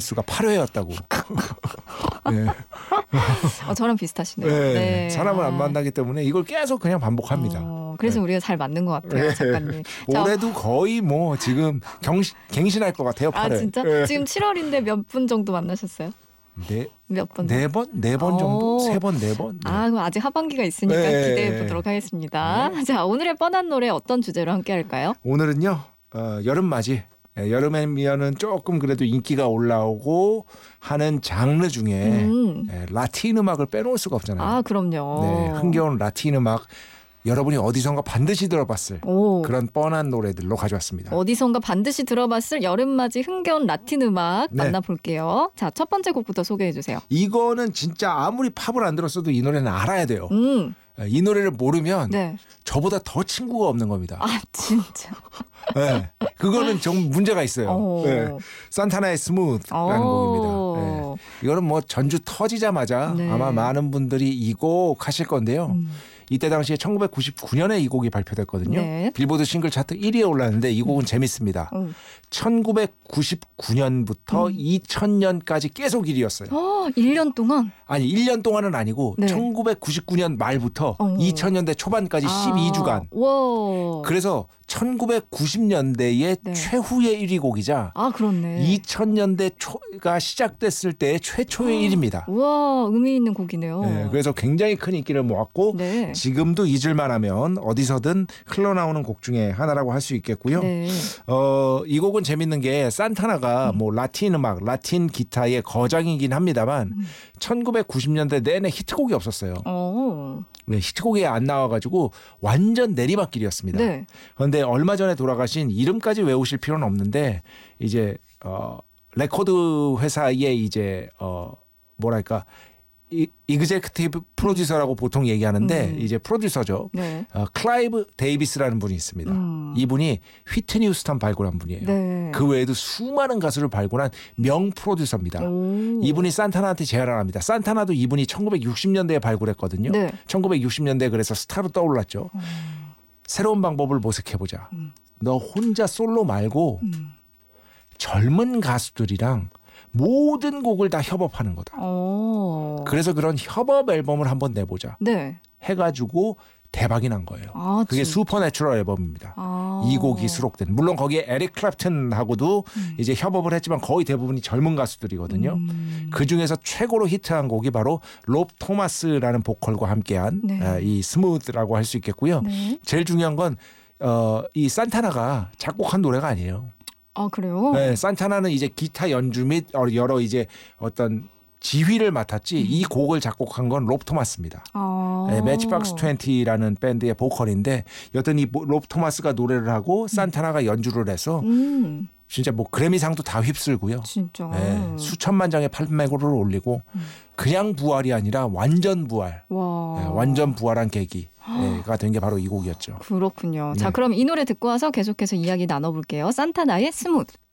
횟수가 8회였다고. 네. 저랑 비슷하시네요. 네. 네. 사람을 안 만나기 때문에 이걸 계속 그냥 반복합니다. 그래서 네. 우리가 잘 맞는 것 같아요, 네. 작가님. 올해도 거의 뭐 지금 갱신할 것 같아요. 8회. 진짜? 네. 지금 7월인데 몇 분 정도 만나셨어요? 몇 번? 네 번 정도? 3번, 4번? 네. 그럼 아직 하반기가 있으니까 네. 기대해 보도록 하겠습니다. 네. 자, 오늘의 뻔한 노래 어떤 주제로 함께 할까요? 오늘은요. 여름맞이. 여름에면은 조금 그래도 인기가 올라오고 하는 장르 중에 라틴 음악을 빼놓을 수가 없잖아요. 그럼요. 네, 흥겨운 라틴 음악 여러분이 어디선가 반드시 들어봤을 그런 뻔한 노래들로 가져왔습니다. 어디선가 반드시 들어봤을 여름맞이 흥겨운 라틴 음악 만나볼게요. 자, 첫 번째 곡부터 소개해 주세요. 이거는 진짜 아무리 팝을 안 들었어도 이 노래는 알아야 돼요. 이 노래를 모르면 저보다 더 친구가 없는 겁니다. 진짜. 네, 그거는 좀 문제가 있어요. 네. 산타나의 스무드라는 곡입니다. 네. 이거는 뭐 전주 터지자마자 아마 많은 분들이 이 곡 하실 건데요. 이때 당시에 1999년에 이 곡이 발표됐거든요. 네. 빌보드 싱글 차트 1위에 올랐는데 이 곡은 재밌습니다. 1999년부터 2000년까지 계속 1위였어요. 1년 동안? 아니 1년 동안은 아니고 1999년 말부터 2000년대 초반까지 12주간. 와. 그래서 1990년대의 최후의 1위 곡이자 그렇네. 2000년대 초가 시작됐을 때의 최초의 1위입니다. 우와, 의미 있는 곡이네요. 네, 그래서 굉장히 큰 인기를 모았고 지금도 잊을만 하면 어디서든 흘러나오는 곡 중에 하나라고 할 수 있겠고요. 이 곡은 재밌는 게 산타나가 뭐 라틴 음악, 라틴 기타의 거장이긴 합니다만 1990년대 내내 히트곡이 없었어요. 네, 히트곡이 안 나와가지고 완전 내리막길이었습니다. 그런데 얼마 전에 돌아가신 이름까지 외우실 필요는 없는데 이제 레코드 회사의 이제 뭐랄까 이그제큐티브 프로듀서라고 보통 얘기하는데 이제 프로듀서죠. 클라이브 데이비스라는 분이 있습니다. 이분이 휘트니 휴스턴 발굴한 분이에요. 그 외에도 수많은 가수를 발굴한 명 프로듀서입니다. 이분이 산타나한테 제안을 합니다. 산타나도 이분이 1960년대에 발굴했거든요. 1960년대에 그래서 스타로 떠올랐죠. 새로운 방법을 모색해보자. 너 혼자 솔로 말고 젊은 가수들이랑 모든 곡을 다 협업하는 거다. 그래서 그런 협업 앨범을 한번 내보자. 해가지고 대박이 난 거예요. 그게 슈퍼내추럴 앨범입니다. 이 곡이 수록된. 물론 거기에 에릭 클랩튼하고도 이제 협업을 했지만 거의 대부분이 젊은 가수들이거든요. 그중에서 최고로 히트한 곡이 바로 롭 토마스라는 보컬과 함께한 이 스무드라고 할 수 있겠고요. 제일 중요한 건 이 산타나가 작곡한 노래가 아니에요. 그래요? 네, 산타나는 이제 기타 연주 및 여러 이제 어떤 지휘를 맡았지 이 곡을 작곡한 건 롭 토마스입니다. 네, 매치박스 20라는 밴드의 보컬인데 여튼 이 롭 토마스가 노래를 하고 산타나가 연주를 해서 진짜 뭐 그래미상도 다 휩쓸고요. 진짜. 네, 수천만 장의 판매고를 올리고 그냥 부활이 아니라 완전 부활. 네, 완전 부활한 계기가 된 게 바로 이 곡이었죠. 그렇군요. 자, 그럼 이 노래 듣고 와서 계속해서 이야기 나눠볼게요. 산타나의 스무드.